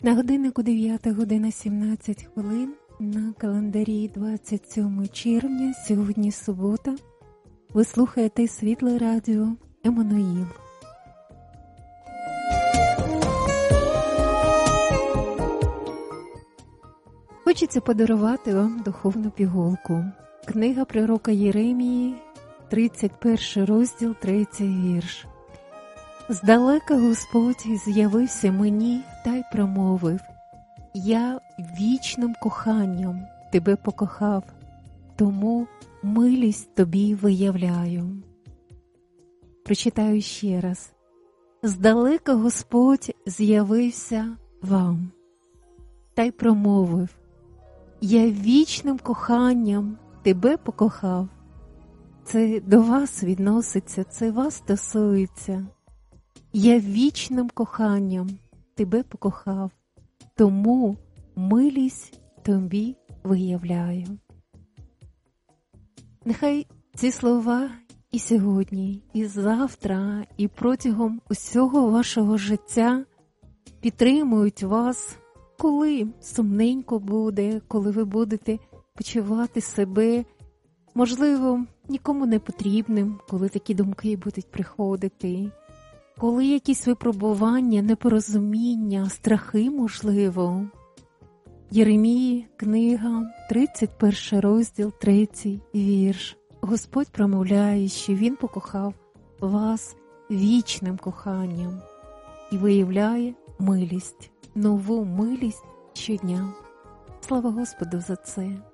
На годиннику 9:17, на календарі 27 червня, сьогодні субота. Ви слухаєте Світле Радіо Еммануїл. Хочеться подарувати вам духовну пігулку. Книга пророка Єремії, 31 розділ, 3 вірш. «Здалека Господь з'явився мені та й промовив: я вічним коханням тебе покохав, тому милість тобі виявляю». Прочитаю ще раз. «Здалека Господь з'явився вам та й промовив: я вічним коханням тебе покохав». Це до вас відноситься, це вас стосується. Я вічним коханням тебе покохав, тому милість тобі виявляю. Нехай ці слова і сьогодні, і завтра, і протягом усього вашого життя підтримують вас, коли сумненько буде, коли ви будете почувати себе, можливо, нікому не потрібним, коли такі думки будуть приходити, коли якісь випробування, непорозуміння, страхи, можливо. Єремії, книга, 31 розділ, 3 вірш. Господь промовляє, що Він покохав вас вічним коханням і виявляє милість, нову милість щодня. Слава Господу за це!